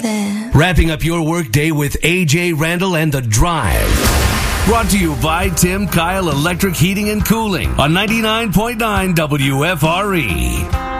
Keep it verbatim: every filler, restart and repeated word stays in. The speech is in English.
there. Wrapping up your workday with A J Randall and The Drive. Brought to you by Tim Kyle Electric Heating and Cooling on ninety-nine point nine W F R E.